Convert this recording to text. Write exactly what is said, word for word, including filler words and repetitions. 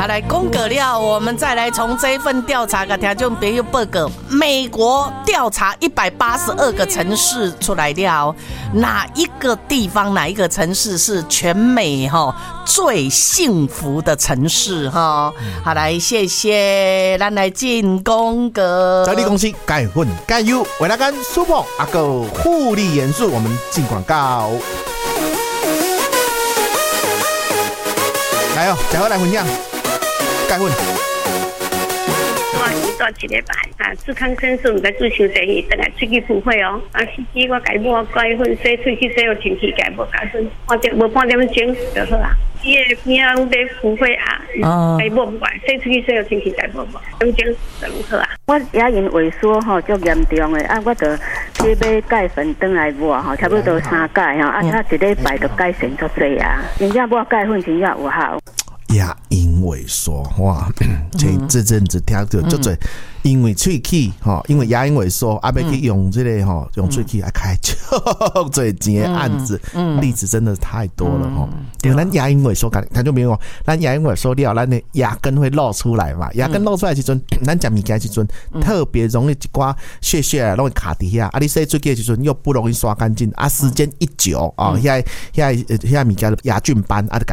好，来公告了，我们再来从这一份调查给听众朋友报告。美国调查一百八十二个城市出来了，哪一个地方哪一个城市是全美哈最幸福的城市哈？好，来谢谢，咱来进公告。 在你公司改混改优，为了跟 Super 阿狗护理严肃，我们进广告。来哦，再回来分享，改混。 我遇到一礼拜啊，治康生素唔知做伤济，等来喙齿浮血哦。啊，司机我改抹改粉洗喙齿洗，有清气改抹改粉，半点无半点钟就好啊。伊个边啊，在浮血啊，改抹唔管，洗喙齿洗有清气改抹抹，点钟就好啊。 我牙龈萎缩吼，足严重的啊，我就去买钙粉转来抹吼，差不多三钙吼，啊，啊一礼拜就改善足济啊，真正抹钙粉真正有效。 牙龈萎缩，哇！前这阵子听到就最，因为喙齿吼，因为牙龈萎缩，啊，要去用这个吼，用喙齿来开就最钱的案子，例子真的太多了吼。因为咱牙龈萎缩，他就没有，咱牙龈萎缩了，咱的牙根会露出来嘛，牙根露出来的时阵，咱食物件的时阵，特别容易一寡屑屑啊，容易卡伫遐，啊，你洗喙齿的时阵又不容易刷干净，啊，时间一久啊，遐遐遐物件牙菌斑啊。